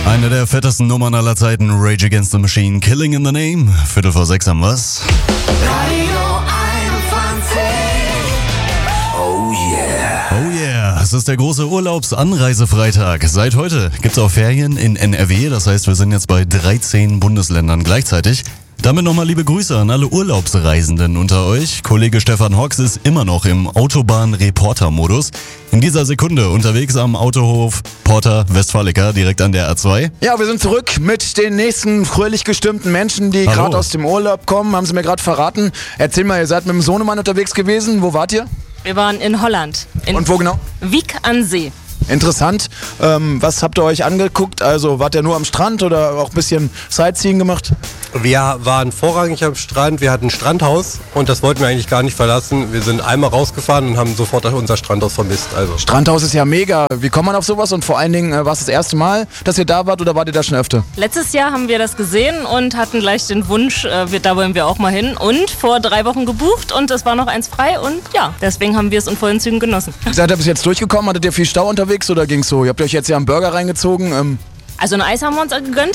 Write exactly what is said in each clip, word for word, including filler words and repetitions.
Eine der fettesten Nummern aller Zeiten, Rage Against the Machine, Killing in the Name. Viertel vor sechs haben wir's. Radio einundzwanzig. Oh yeah. Oh yeah, es ist der große Urlaubsanreisefreitag. Seit heute gibt's auch Ferien in N R W, das heißt, wir sind jetzt bei dreizehn Bundesländern gleichzeitig. Damit nochmal liebe Grüße an alle Urlaubsreisenden unter euch. Kollege Stefan Hocks ist immer noch im Autobahn-Reporter-Modus. In dieser Sekunde unterwegs am Autohof Porta Westfalica, direkt an der A zwei. Ja, wir sind zurück mit den nächsten fröhlich gestimmten Menschen, die gerade aus dem Urlaub kommen. Haben sie mir gerade verraten. Erzähl mal, ihr seid mit dem Sohnemann unterwegs gewesen. Wo wart ihr? Wir waren in Holland. In Und wo genau? Wiek an See. Interessant. Ähm, was habt ihr euch angeguckt? Also wart ihr nur am Strand oder auch ein bisschen Sightseeing gemacht? Wir waren vorrangig am Strand, wir hatten ein Strandhaus und das wollten wir eigentlich gar nicht verlassen. Wir sind einmal rausgefahren und haben sofort unser Strandhaus vermisst. Also. Strandhaus ist ja mega. Wie kommt man auf sowas? Und vor allen Dingen, äh, war es das erste Mal, dass ihr da wart oder wart ihr da schon öfter? Letztes Jahr haben wir das gesehen und hatten gleich den Wunsch, äh, wir, da wollen wir auch mal hin. Und vor drei Wochen gebucht und es war noch eins frei und ja, deswegen haben wir es in vollen Zügen genossen. Seid ihr bis jetzt durchgekommen? Hattet ihr viel Stau unterwegs oder ging's so? Ihr habt euch jetzt ja einen Burger reingezogen. Ähm Also ein Eis haben wir uns gegönnt,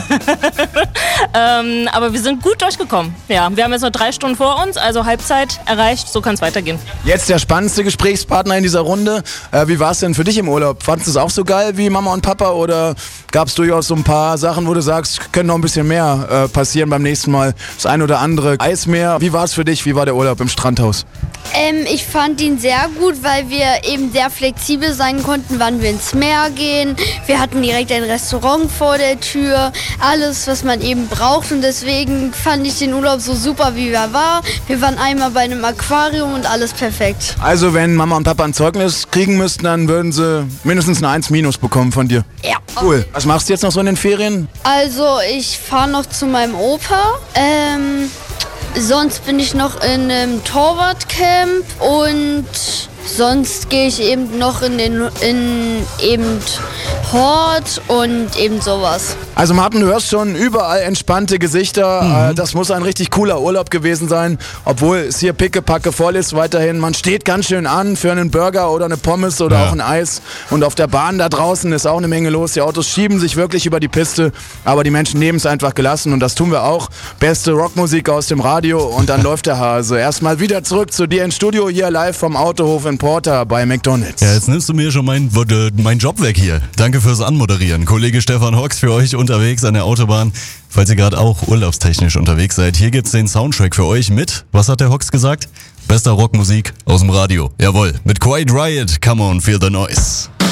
ähm, aber wir sind gut durchgekommen. Ja, wir haben jetzt noch drei Stunden vor uns, also Halbzeit erreicht, so kann es weitergehen. Jetzt der spannendste Gesprächspartner in dieser Runde. Äh, wie war es denn für dich im Urlaub? Fandest du es auch so geil wie Mama und Papa oder gab es durchaus so ein paar Sachen, wo du sagst, können noch ein bisschen mehr äh, passieren beim nächsten Mal? Das ein oder andere Eismeer. Wie war es für dich? Wie war der Urlaub im Strandhaus? Ähm, ich fand ihn sehr gut, weil wir eben sehr flexibel sein konnten, wann wir ins Meer gehen. Wir hatten direkt ein Restaurant vor der Tür, alles, was man eben braucht und deswegen fand ich den Urlaub so super, wie er war. Wir waren einmal bei einem Aquarium und alles perfekt. Also wenn Mama und Papa ein Zeugnis kriegen müssten, dann würden sie mindestens eine eins minus bekommen von dir. Ja. Cool. Was machst du jetzt noch so in den Ferien? Also ich fahre noch zu meinem Opa. Ähm, sonst bin ich noch in einem Torwartcamp und sonst gehe ich eben noch in den in eben Hort und eben sowas. Also Martin, du hörst schon, überall entspannte Gesichter. Mhm. Äh, das muss ein richtig cooler Urlaub gewesen sein, obwohl es hier pickepacke voll ist weiterhin. Man steht ganz schön an für einen Burger oder eine Pommes oder ja. auch ein Eis. Und auf der Bahn da draußen ist auch eine Menge los. Die Autos schieben sich wirklich über die Piste, aber die Menschen nehmen es einfach gelassen und das tun wir auch. Beste Rockmusik aus dem Radio und dann läuft der Hase. Erstmal wieder zurück zu dir ins Studio, hier live vom Autohof in Porta bei McDonald's. Ja, jetzt nimmst du mir schon meinen mein Job weg hier. Danke fürs Anmoderieren. Kollege Stefan Hocks für euch unterwegs an der Autobahn. Falls ihr gerade auch urlaubstechnisch unterwegs seid, hier gibt's den Soundtrack für euch mit, was hat der Hocks gesagt? Bester Rockmusik aus dem Radio. Jawohl, mit Quiet Riot, Come on, feel the noise.